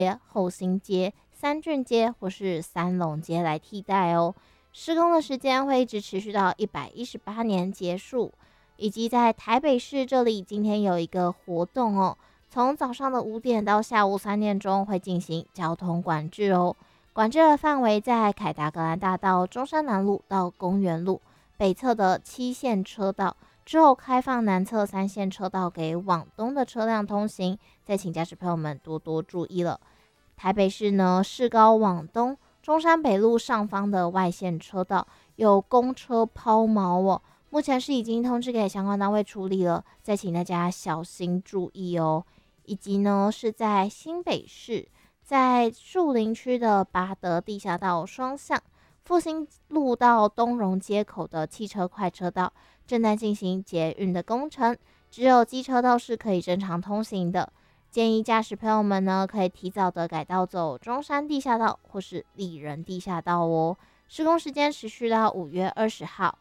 后新街、三郡街或是三龙街来替代哦。施工的时间会一直持续到118年结束。以及在台北市这里，今天有一个活动哦，从早上的5点到下午3点钟会进行交通管制哦。管制的范围在凯达格兰大道、中山南路到公园路北侧的7线车道，之后开放南侧3线车道给往东的车辆通行。再请驾驶朋友们多多注意了。台北市呢，市高往东，中山北路上方的外线车道有公车抛锚哦。目前是已经通知给相关单位处理了，再请大家小心注意哦。以及呢，是在新北市，在树林区的八德地下道双向复兴路到东荣街口的汽车快车道正在进行捷运的工程，只有机车道是可以正常通行的。建议驾驶朋友们呢，可以提早的改道走中山地下道或是丽人地下道哦。施工时间持续到5月20号。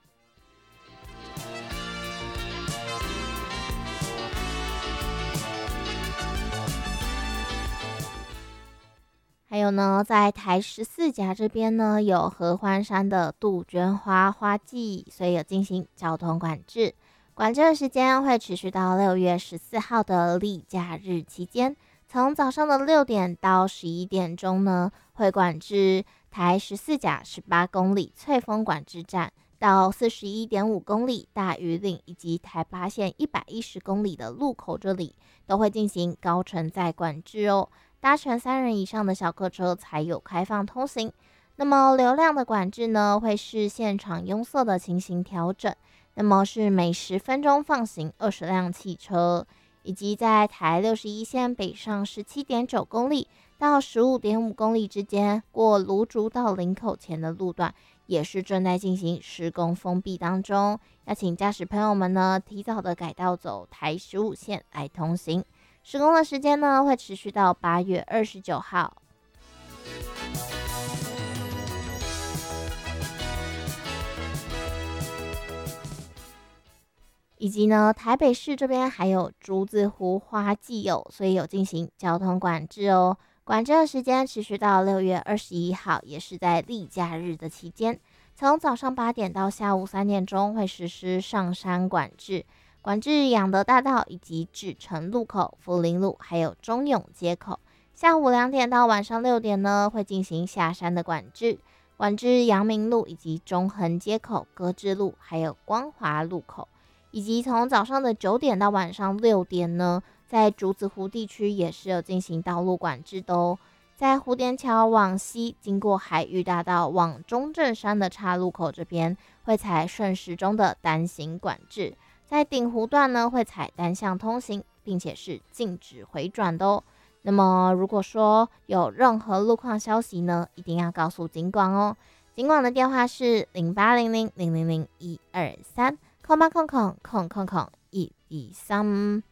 还有呢，在台14甲这边呢，有合欢山的杜鹃花花季，所以有进行交通管制。管制的时间会持续到6月14号的例假日期间，从早上的6点到11点钟呢，会管制台14甲18公里翠峰管制站到41.5公里大鱼岭，以及台8线110公里的路口，这里都会进行高承载管制哦。搭乘3人以上的小客车才有开放通行。那么流量的管制呢，会视现场拥塞的情形调整。那么是每10分钟放行20辆汽车，以及在台61线北上17.9公里到15.5公里之间，过芦竹到林口前的路段，也是正在进行施工封闭当中。要请驾驶朋友们呢，提早的改道走台15线来通行。施工的时间呢，会持续到8月29号。以及呢，台北市这边还有竹子湖花季哦，所以有进行交通管制哦。管制的时间持续到6月21号，也是在例假日的期间，从早上8点到下午3点钟会实施上山管制。管制养德大道以及志诚路口、福林路还有中永街口。下午2点到晚上6点呢，会进行下山的管制。管制阳明路以及中横街口、歌志路还有光华路口。以及从早上的9点到晚上6点呢，在竹子湖地区也是有进行道路管制的哦。在蝴蝶桥往西，经过海域大道往中正山的岔路口这边，会采顺时钟的单行管制。在顶湖段呢，会采单向通行，并且是禁止回转的哦。那么如果说有任何路况消息呢，一定要告诉警广哦。警广的电话是0800000123。0800000123。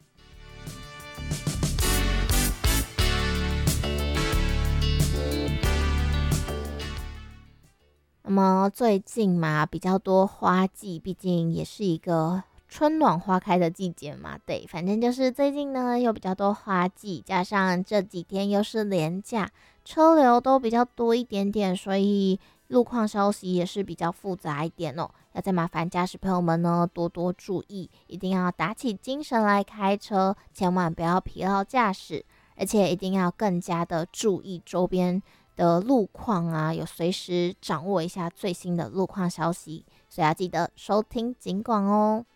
那么最近嘛，比较多花季，毕竟也是一个春暖花开的季节嘛。对，反正就是最近呢有比较多花季，加上这几天又是连假，车流都比较多一点点，所以路况消息也是比较复杂一点哦。要再麻烦驾驶朋友们呢多多注意，一定要打起精神来开车，千万不要疲劳驾驶，而且一定要更加的注意周边的路况啊，有随时掌握一下最新的路况消息，所以要记得收听警广哦。